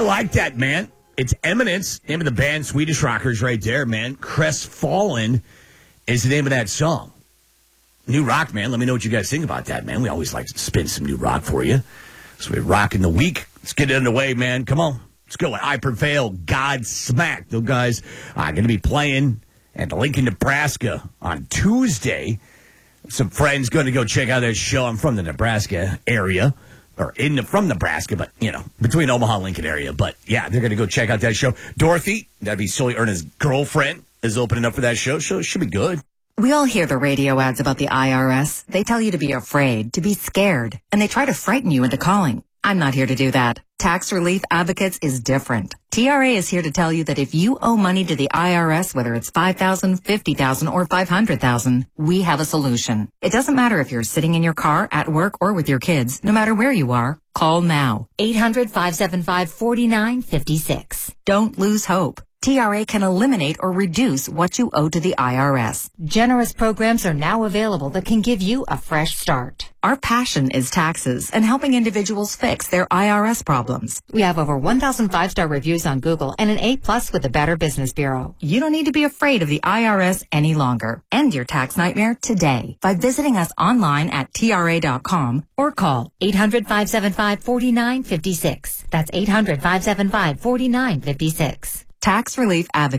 like that, man. It's Eminence, name of the band, Swedish Rockers right there, man. Crestfallen is the name of that song. New rock, man. Let me know what you guys think about that, man. We always like to spin some new rock for you. So we're rocking the week. Let's get it underway, man. Come on. Let's go. I Prevail, Godsmack. Those guys are going to be playing at Lincoln, Nebraska on Tuesday. Some friends going to go check out their show. I'm from the Nebraska area. From Nebraska, but, between Omaha and Lincoln area. But, yeah, they're going to go check out that show. Dorothy, that'd be Sully Erna's girlfriend, is opening up for that show. So it should be good. We all hear the radio ads about the IRS. They tell you to be afraid, to be scared, and they try to frighten you into calling. I'm not here to do that. Tax Relief Advocates is different. TRA is here to tell you that if you owe money to the IRS, whether it's $5,000, $50,000, or $500,000, we have a solution. It doesn't matter if you're sitting in your car, at work, or with your kids. No matter where you are, call now. 800-575-4956. Don't lose hope. TRA can eliminate or reduce what you owe to the IRS. Generous programs are now available that can give you a fresh start. Our passion is taxes and helping individuals fix their IRS problems. We have over 1,000 5-star reviews on Google and an A+ with the Better Business Bureau. You don't need to be afraid of the IRS any longer. End your tax nightmare today by visiting us online at TRA.com or call 800-575-4956. That's 800-575-4956. Tax Relief Advocates.